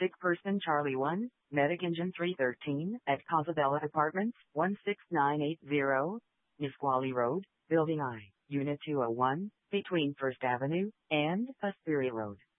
Sick person Charlie 1, Medic Engine 313, at Casabella Apartments, 16980, Nisqually Road, Building I, Unit 201, between First Avenue and Aspiria Road.